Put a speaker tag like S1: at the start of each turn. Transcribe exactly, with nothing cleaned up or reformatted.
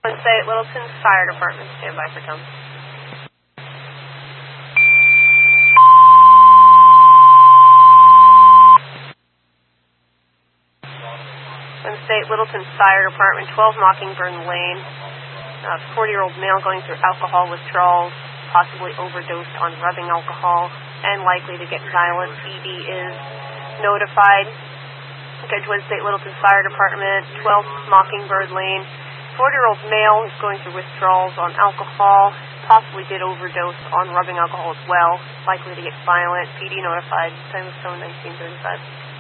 S1: State Littleton Fire Department, stand by for Tom. State Littleton Fire Department, twelve Mockingbird Lane. A forty-year-old male going through alcohol withdrawals, possibly overdosed on rubbing alcohol, and likely to get violent. P D is notified. Edgewood State Littleton Fire Department, twelve Mockingbird Lane. forty-year-old male is going through withdrawals on alcohol, possibly did overdose on rubbing alcohol as well, likely to get violent. P D notified. Time of phone nineteen thirty-five.